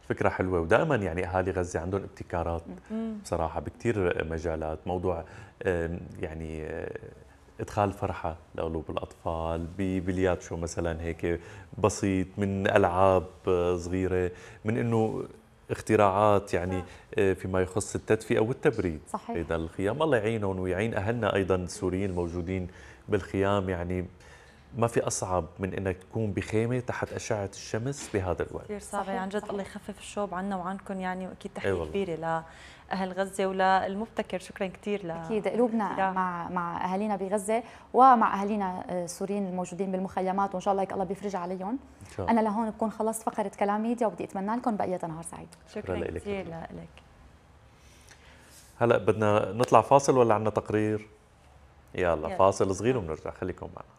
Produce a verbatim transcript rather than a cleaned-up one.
فكرة حلوة، ودائما يعني أهالي غزة عندهم ابتكارات بصراحة بكثير مجالات. موضوع آم، يعني آه، إدخال فرحة لقلوب الأطفال ببليات شو مثلا هيك بسيط، من ألعاب آه، صغيرة، من إنه اختراعات يعني آه، فيما يخص التدفئة والتبريد. صحيح. أيضا الخيام الله يعينهم ويعين أهلنا أيضا السوريين الموجودين بالخيام. يعني ما في أصعب من إنك تكون بخيمة تحت أشعة الشمس بهذا الوقت. كثير صعبة يعني صحيح عن جد. الله صحيح. يخفف الشوب عنا وعنكم يعني، واكيد اي تحية والله. كبيرة لأهل غزة وللمبتكر. شكرا كثير اكيد قلوبنا لاختراع. مع مع اهالينا بغزه ومع اهالينا السوريين الموجودين بالمخيمات، وان شاء الله هيك الله بيفرجها عليهم. إن شاء انا الله. لهون بكون خلصت فقره كلام ميديا، وبدي اتمنى لكم بقيه نهار سعيد. شكرا شكرا لك. كثير لك. هلا بدنا نطلع فاصل ولا عنا تقرير؟ يلا يلا. فاصل صغير وبنرجع، خليكم معنا.